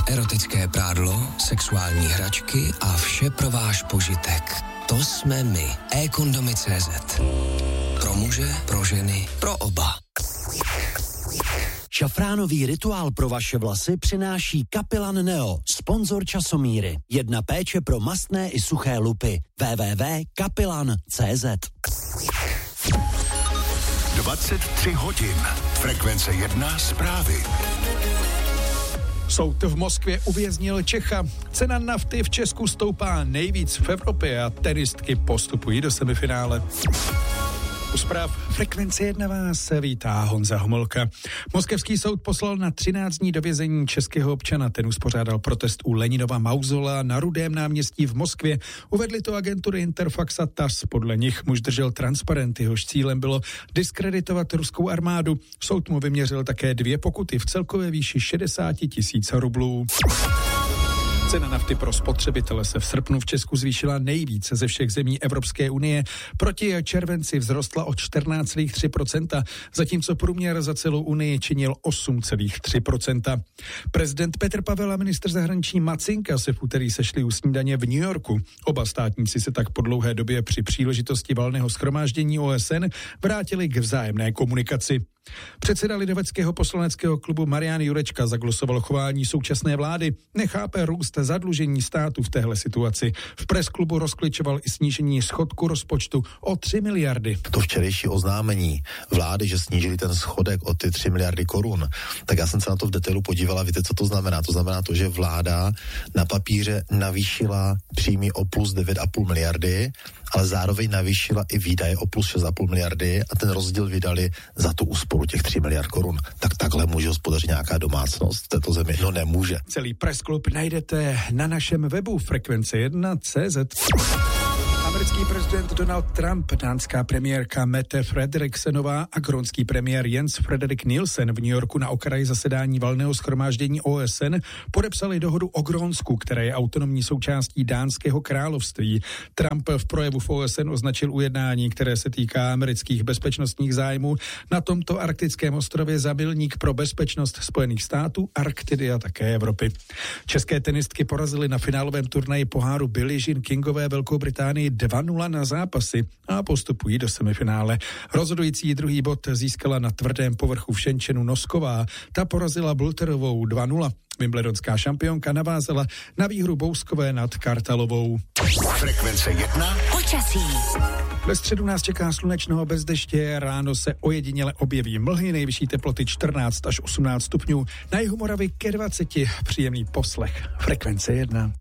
Erotické prádlo, sexuální hračky a vše pro váš požitek. To jsme my. eKondomy.cz. Pro muže, pro ženy, pro oba. Šafránový rituál pro vaše vlasy přináší Kapilan Neo, sponzor časomíry. Jedna péče pro mastné i suché lupy. www.kapilan.cz. 23 hodin. Frekvence 1 zprávy. Soud v Moskvě uvěznil Čecha. Cena nafty v Česku stoupá nejvíc v Evropě a tenistky postupují do semifinále. U zpráv Frekvence 1 vás vítá Honza Homolka. Moskevský soud poslal na 13 dní do vězení českého občana. Ten uspořádal protest u Leninova mauzola na Rudém náměstí v Moskvě. Uvedly to agentury Interfax a TASS. Podle nich muž držel transparenty, jehož cílem bylo diskreditovat ruskou armádu. Soud mu vyměřil také 2 pokuty v celkové výši 60 000 rublů. Cena nafty pro spotřebitele se v srpnu v Česku zvýšila nejvíce ze všech zemí Evropské unie. Proti červenci vzrostla o 14,3%, zatímco průměr za celou unii činil 8,3%. Prezident Petr Pavel a ministr zahraničí Macinka se v úterý sešli u snídaně v New Yorku. Oba státníci se tak po dlouhé době při příležitosti valného shromáždění OSN vrátili k vzájemné komunikaci. Předseda lidoveckého poslaneckého klubu Marian Jurečka zaglosoval chování současné vlády. Nechápe růst zadlužení státu v téhle situaci. V presklubu rozkličoval i snížení schodku rozpočtu o 3 miliardy. To včerejší oznámení vlády, že snížili ten schodek o ty 3 miliardy korun, tak já jsem se na to v detailu podívala. Víte, co to znamená? To znamená to, že vláda na papíře navýšila příjmy o plus 9,5 miliardy, ale zároveň navýšila i výdaje o plus 6,5 miliardy a ten rozdíl vydali za tu úsporu těch 3 miliard korun. Tak takhle může hospodařit nějaká domácnost v této zemi? No nemůže. Celý pressklub najdete na našem webu frekvence1.cz. Americký prezident Donald Trump, dánská premiérka Mette Frederiksenová a grónský premiér Jens Frederik Nielsen v New Yorku na okraji zasedání valného shromáždění OSN podepsali dohodu o Grónsku, které je autonomní součástí dánského království. Trump v projevu v OSN označil ujednání, které se týká amerických bezpečnostních zájmů na tomto arktickém ostrově za milník pro bezpečnost Spojených států, Arktidy a také Evropy. České tenistky porazily na finálovém turnaji poháru Billie Jean Kingové Velkou Británii 2-0 na zápasy a postupují do semifinále. Rozhodující druhý bod získala na tvrdém povrchu v Šenčenu Nosková. Ta porazila Bulterovou 2-0. Wimbledonská šampionka navázala na výhru Bouskové nad Kartalovou. Frekvence 1. Počasí. Ve středu nás čeká slunečno bez deště, ráno se ojediněle objeví mlhy, nejvyšší teploty 14 až 18 stupňů, na jihu Moravy ke 20, příjemný poslech. Frekvence 1.